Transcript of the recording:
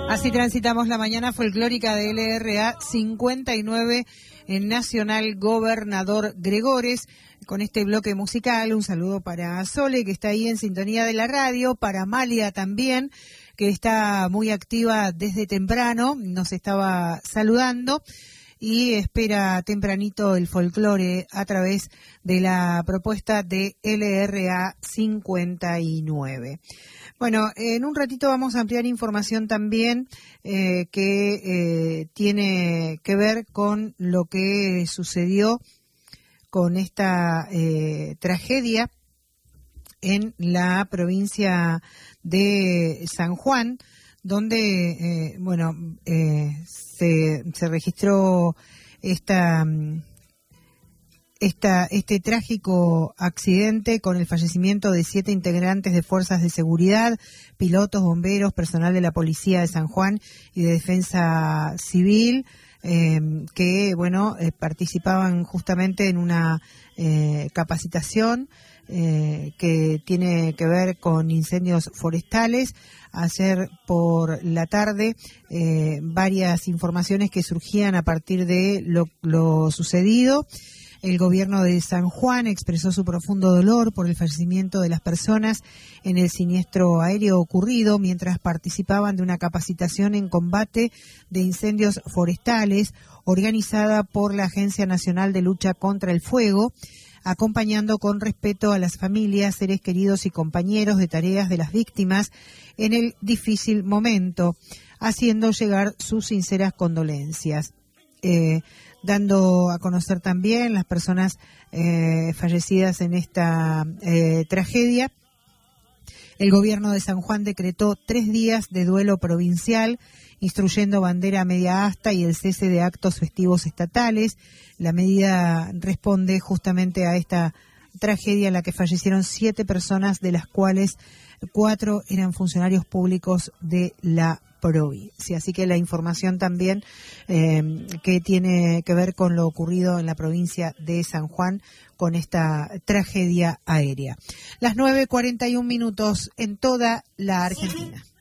Así transitamos la mañana folclórica de LRA 59 en Nacional Gobernador Gregores. Con este bloque musical, un saludo para Sole, que está ahí en sintonía de la radio, para Amalia también, que está muy activa desde temprano, nos estaba saludando y espera tempranito el folclore a través de la propuesta de LRA 59. Bueno, en un ratito vamos a ampliar información también que tiene que ver con lo que sucedió con esta tragedia en la provincia de San Juan, donde se registró este trágico accidente con el fallecimiento de 7 integrantes de fuerzas de seguridad, pilotos, bomberos, personal de la policía de San Juan y de defensa civil, que participaban justamente en una capacitación que tiene que ver con incendios forestales. Ayer por la tarde, varias informaciones que surgían a partir de lo sucedido. El gobierno de San Juan expresó su profundo dolor por el fallecimiento de las personas en el siniestro aéreo ocurrido mientras participaban de una capacitación en combate de incendios forestales organizada por la Agencia Nacional de Lucha contra el Fuego, acompañando con respeto a las familias, seres queridos y compañeros de tareas de las víctimas en el difícil momento, haciendo llegar sus sinceras condolencias. Dando a conocer también las personas fallecidas en esta tragedia. El gobierno de San Juan decretó 3 días de duelo provincial, instruyendo bandera media asta y el cese de actos festivos estatales. La medida responde justamente a esta tragedia en la que fallecieron 7 personas, de las cuales 4 eran funcionarios públicos de la provincia. Así que la información también que tiene que ver con lo ocurrido en la provincia de San Juan con esta tragedia aérea. Las 9:41 en toda la Argentina.